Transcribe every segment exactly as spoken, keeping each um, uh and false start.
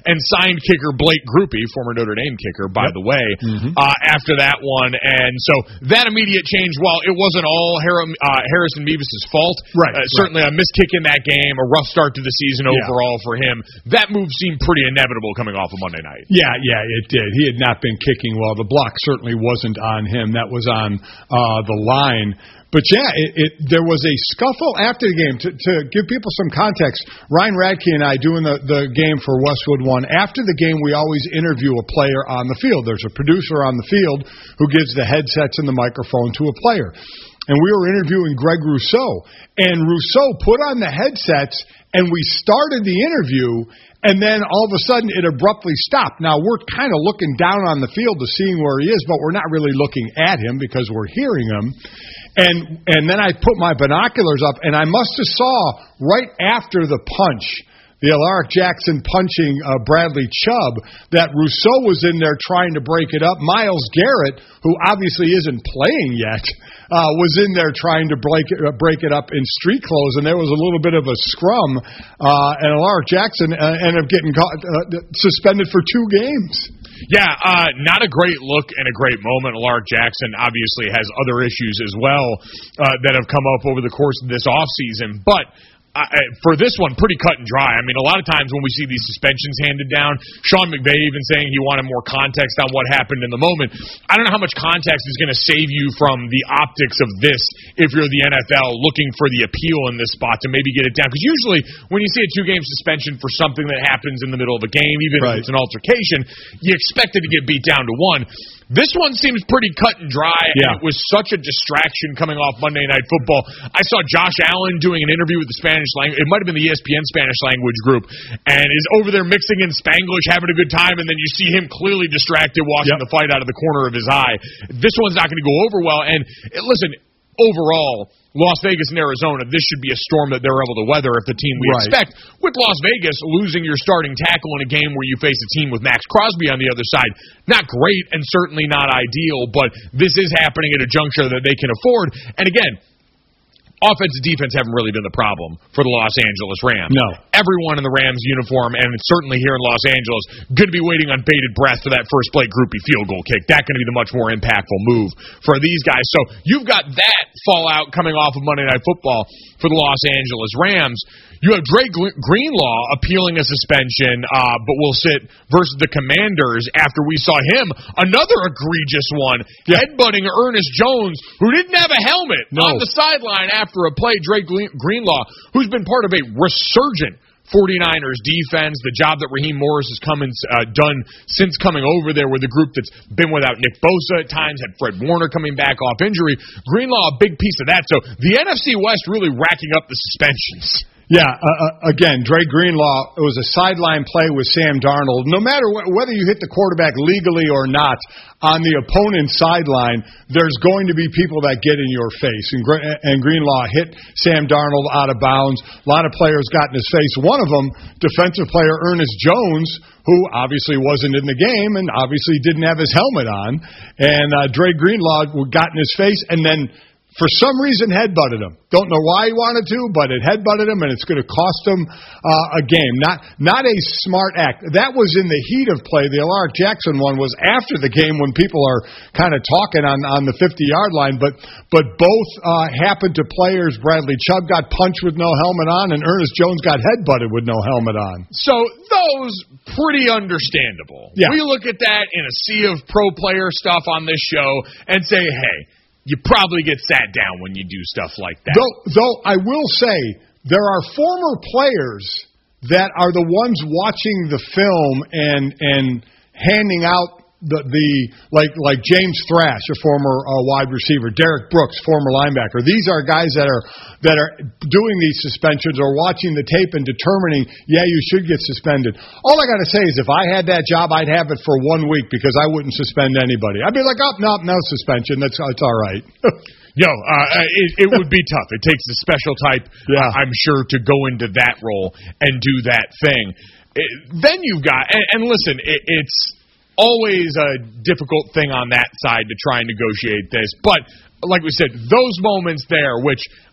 and signed kicker Blake Grupe, former Notre Dame kicker, by yep. the way, mm-hmm. uh, after that one. And so that immediate change, while it wasn't all Har- uh, Harrison Mevis' fault, right, uh, right. certainly a missed kick in that game, a rough start to the season yeah. overall for him, that move seemed pretty inevitable coming off of Monday night. Yeah, yeah, it did. He had not been kicking well. The block certainly wasn't on him. That was on uh, the line. But, yeah, it, it, there was a scuffle after the game. To, to give people some context, Ryan Radke and I, doing the, the game for Westwood One, after the game we always interview a player on the field. There's a producer on the field who gives the headsets and the microphone to a player. And we were interviewing Greg Rousseau. And Rousseau put on the headsets, and we started the interview, and then all of a sudden it abruptly stopped. Now, we're kind of looking down on the field to seeing where he is, but we're not really looking at him because we're hearing him. And and then I put my binoculars up, and I must have saw right after the punch, the Alaric Jackson punching uh, Bradley Chubb, that Rousseau was in there trying to break it up. Myles Garrett, who obviously isn't playing yet, uh, was in there trying to break it, uh, break it up in street clothes, and there was a little bit of a scrum, uh, and Alaric Jackson uh, ended up getting caught, uh, suspended for two games. Yeah, uh, not a great look and a great moment. Alaric Jackson obviously has other issues as well uh, that have come up over the course of this offseason, but Uh, for this one, pretty cut and dry. I mean, a lot of times when we see these suspensions handed down, Sean McVay even saying he wanted more context on what happened in the moment. I don't know how much context is going to save you from the optics of this if you're the N F L looking for the appeal in this spot to maybe get it down. Because usually when you see a two-game suspension for something that happens in the middle of a game, even right. if it's an altercation, you expect it to get beat down to one. This one seems pretty cut and dry, yeah. and it was such a distraction coming off Monday Night Football. I saw Josh Allen doing an interview with the Spanish language. It might have been the E S P N Spanish language group, and is over there mixing in Spanglish, having a good time, and then you see him clearly distracted watching yep. the fight out of the corner of his eye. This one's not going to go over well, and listen, overall, Las Vegas and Arizona, this should be a storm that they're able to weather if the team we right. expect. With Las Vegas losing your starting tackle in a game where you face a team with Max Crosby on the other side, not great and certainly not ideal, but this is happening at a juncture that they can afford. And again, offense and defense haven't really been the problem for the Los Angeles Rams. No. Everyone in the Rams uniform, and certainly here in Los Angeles, going to be waiting on bated breath for that first Blake Grupe field goal kick. That's going to be the much more impactful move for these guys. So you've got that fallout coming off of Monday Night Football for the Los Angeles Rams. You have Dre Greenlaw appealing a suspension, uh, but will sit versus the Commanders after we saw him, another egregious one, yeah. headbutting Ernest Jones, who didn't have a helmet no. on the sideline after a play. Dre Greenlaw, who's been part of a resurgent forty-niners defense, the job that Raheem Morris has come and uh, done since coming over there with a group that's been without Nick Bosa at times, had Fred Warner coming back off injury. Greenlaw, a big piece of that. So the N F C West really racking up the suspensions. Yeah, uh, again, Dre Greenlaw, it was a sideline play with Sam Darnold. No matter wh- whether you hit the quarterback legally or not on the opponent's sideline, there's going to be people that get in your face. And, Gre- and Greenlaw hit Sam Darnold out of bounds. A lot of players got in his face. One of them, defensive player Ernest Jones, who obviously wasn't in the game and obviously didn't have his helmet on. And uh, Dre Greenlaw got in his face and then for some reason headbutted him. Don't know why he wanted to, but it headbutted him, and it's going to cost him uh, a game. Not not a smart act. That was in the heat of play. The Alaric Jackson one was after the game when people are kind of talking on, on the fifty-yard line, but but both uh, happened to players. Bradley Chubb got punched with no helmet on, and Ernest Jones got headbutted with no helmet on. So those, pretty understandable. Yeah. We look at that in a sea of pro player stuff on this show and say, hey, you probably get sat down when you do stuff like that. Though, though I will say, there are former players that are the ones watching the film and and handing out the, the like like James Thrash, a former uh, wide receiver, Derek Brooks, former linebacker. These are guys that are that are doing these suspensions or watching the tape and determining, yeah, you should get suspended. All I got to say is if I had that job, I'd have it for one week because I wouldn't suspend anybody. I'd be like, oh, no, no suspension. That's it's all right. Yo, uh, it, it would be tough. It takes a special type, yeah. uh, I'm sure, to go into that role and do that thing. It, then you've got, and, and listen, it, it's always a difficult thing on that side to try and negotiate this. But like we said, those moments there, which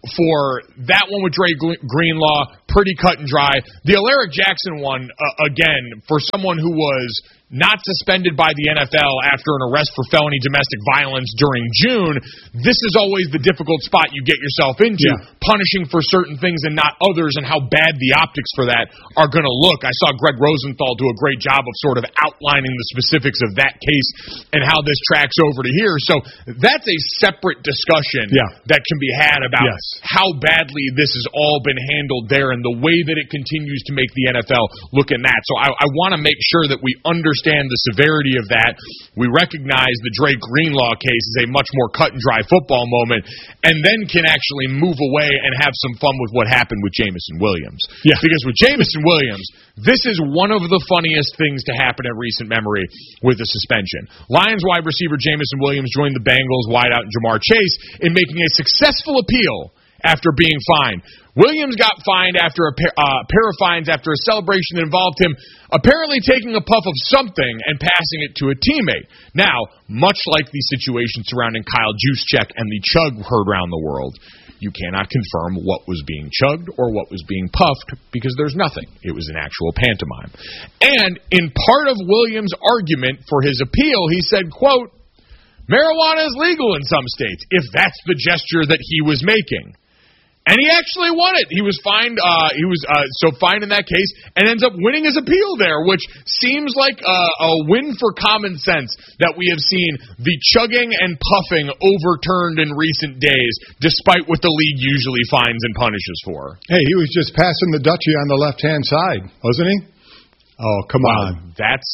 for that one with Dre Greenlaw, pretty cut and dry. The Alaric Jackson one, uh, again, for someone who was not suspended by the N F L after an arrest for felony domestic violence during June, this is always the difficult spot you get yourself into, yeah. punishing for certain things and not others, and how bad the optics for that are going to look. I saw Greg Rosenthal do a great job of sort of outlining the specifics of that case and how this tracks over to here. So that's a separate discussion yeah. that can be had about yes. how badly this has all been handled there and the way that it continues to make the N F L look in that. So I, I want to make sure that we understand the severity of that. We recognize the Dre Greenlaw case is a much more cut and dry football moment, and then can actually move away and have some fun with what happened with Jameson Williams. Yeah. Because with Jameson Williams, this is one of the funniest things to happen in recent memory with a suspension. Lions wide receiver Jameson Williams joined the Bengals wideout Jamar Chase in making a successful appeal after being fined. Williams got fined after a pair, uh, pair of fines after a celebration that involved him apparently taking a puff of something and passing it to a teammate. Now, much like the situation surrounding Kyle Juszczyk and the chug heard around the world, you cannot confirm what was being chugged or what was being puffed because there's nothing. It was an actual pantomime. And in part of Williams' argument for his appeal, he said, quote, "Marijuana is legal in some states," if that's the gesture that he was making. And he actually won it. He was fined. Uh, he was uh, so fined in that case, and ends up winning his appeal there, which seems like a, a win for common sense that we have seen the chugging and puffing overturned in recent days, despite what the league usually fines and punishes for. Hey, he was just passing the Dutchie on the left-hand side, wasn't he? Oh, come wow, on. That's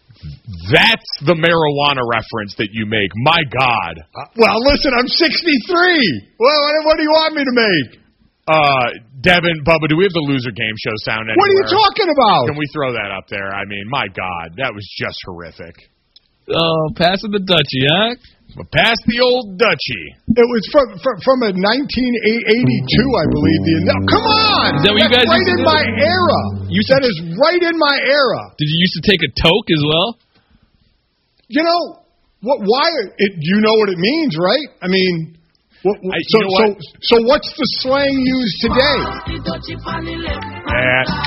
that's the marijuana reference that you make. My God. Uh, well, listen, I'm sixty-three. Well, what, what do you want me to make? Uh, Devin, Bubba, do we have the loser game show sound anywhere? What are you talking about? Can we throw that up there? I mean, my God, that was just horrific. Oh, passing the Dutchie, huh? But pass the old Dutchie. It was from from, from a nineteen eighty-two, I believe. The no, come on, is that what you guys right in used to my do? era. You that is right in my era. Did you used to take a toke as well? You know what? Why? It, you know what it means, right? I mean. What, I, so, you know what? so, so what's the slang used today? That.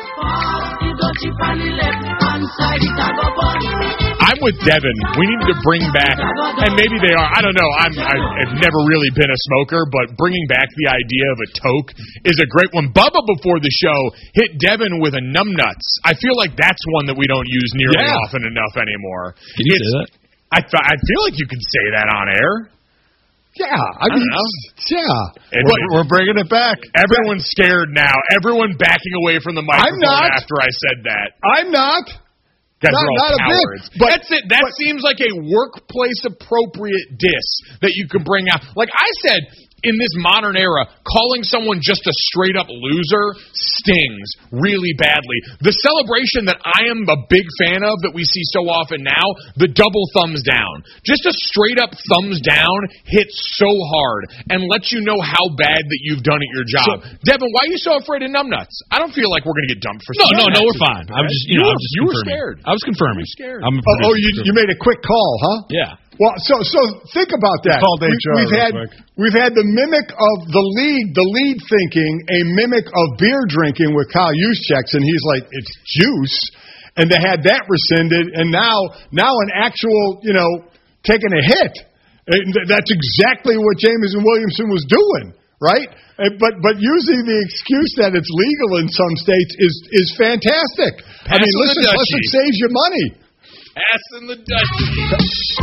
I'm with Devin. We need to bring back, and maybe they are. I don't know. I'm, I've never really been a smoker, but bringing back the idea of a toke is a great one. Bubba before the show hit Devin with a numbnuts. I feel like that's one that we don't use nearly yeah. often enough anymore. Can you it's, say that? I th- I feel like you could say that on air. Yeah, I, I mean, don't know. yeah. It's, we're, we're bringing it back. Everyone's scared now. Everyone backing away from the microphone I'm not. after I said that. I'm not. Guys not, are all not cowards. a bit. But, That's it. That but, seems like a workplace appropriate diss that you can bring out. Like I said, in this modern era, calling someone just a straight up loser stings really badly. The celebration that I am a big fan of that we see so often now, the double thumbs down. Just a straight up thumbs down hits so hard and lets you know how bad that you've done at your job. So, Devin, why are you so afraid of numbnuts? I don't feel like we're going to get dumped for No, saying no, that no, we're fine. I was just, you, you know, were, I was just you were confirming. scared. I was confirming. You were scared. I'm oh, oh you, you made a quick call, huh? Yeah. Well, so so think about that. Called H R we, we've had quick. we've had the mimic of the league, the lead thinking a mimic of beer drinking with Kyle Juszczyk, and he's like, it's juice, and they had that rescinded, and now now an actual, you know, taking a hit. And that's exactly what Jameson Williamson was doing, right? But but using the excuse that it's legal in some states is is fantastic. Pass I mean, the listen, listen, Dutchie. saves you money. Passing the Dutchie.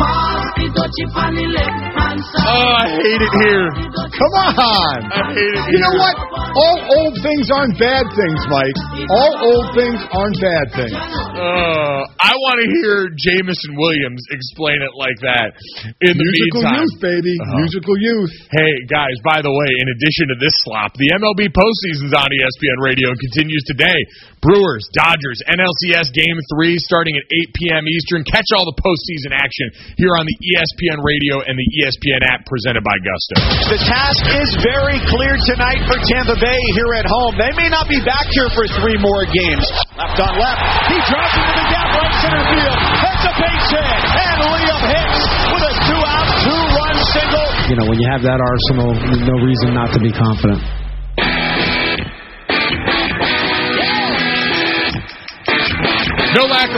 Oh, I hate it here. Come on. I hate it You here. know what? All old things aren't bad things, Mike. All old things aren't bad things. Uh, I want to hear Jameson Williams explain it like that. In the Musical meantime, youth, baby. Uh-huh. Musical youth. Hey, guys, by the way, in addition to this slop, the M L B postseason's on E S P N Radio and continues today. Brewers, Dodgers, N L C S Game three starting at eight p.m. Eastern. Catch all the postseason action here on the E S P N Radio and the E S P N app presented by Gusto. The task is very clear tonight for Tampa Bay here at home. They may not be back here for three more games. Left on left. He drops into the gap right center field. That's a base hit. And Liam Hicks with a two-out, two-run single. You know, when you have that arsenal, there's no reason not to be confident. No lack of